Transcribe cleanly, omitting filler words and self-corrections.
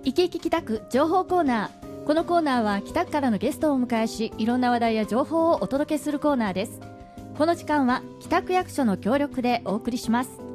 いきいき北区情報コーナー。このコーナーは北区からのゲストをお迎えし、いろんな話題や情報をお届けするコーナーです。この時間は北区役所の協力でお送りします。